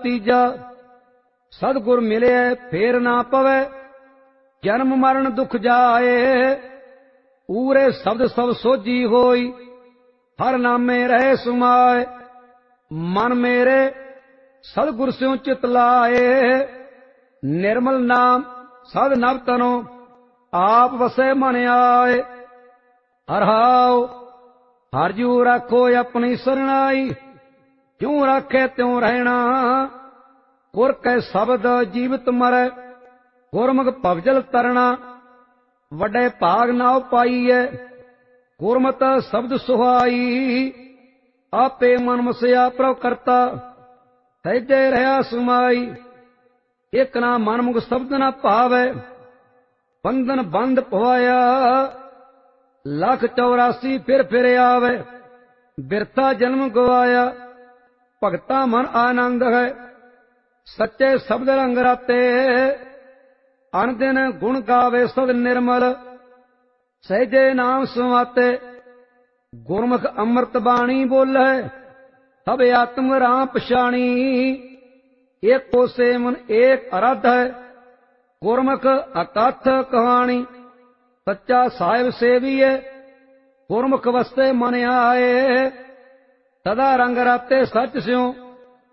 तीजा। सतगुर मिले फेर ना पवै, जन्म मरण दुख जाए। ऊरे शब्द सब सोझी होई, हर नामे रहे सुमाए। मन मेरे सतगुर स्यों चित लाए, निर्मल नाम सद नव तनो, आप वसै मन आए। हरहाओ हर जू राखो अपनी सरनाई, क्यों राखे त्यों रहना। गुर कै शब्द जीवित मरै, गुरमुख भवजल तरना। वड्डे भाग नाव पाईए, गुरमत शब्द सुहाई। आपे मन मसया प्रभ करता, सहजे रहा सुमाई। एक ना मनमुख शब्द न भावै, बंधन बंद पवाया। लख 84 फिर आवे, बिरथा जन्म गवाया। भगता मन आनंद है, सच्चे शब्द रंग राते। अन दिन गुण गावे सद निर्मल, सहजे नाम सुमाते। गुरमुख अमृत बाणी बोले, सब आत्म राम पछाणी। एक को से मन एक अराध है, गुरमुख अकथ कहानी। सच्चा साहिब सेवीए, गुरमुख वस्ते मन आए। सदा रंग राते सच स्यों,